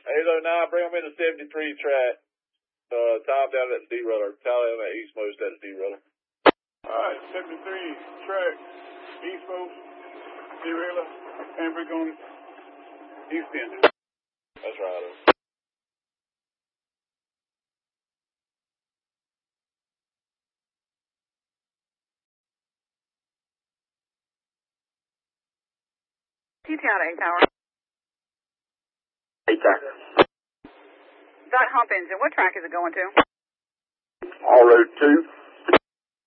809, bring them in the 73 track. Time down at the derailleur. Tally them at Eastmost at the derailleur. Alright, 73 track, Eastmost, derailleur, handbrake on East End. That's right. TT out of 8 Tower. 8 Tower. That hump engine, what track is it going to? All road 2.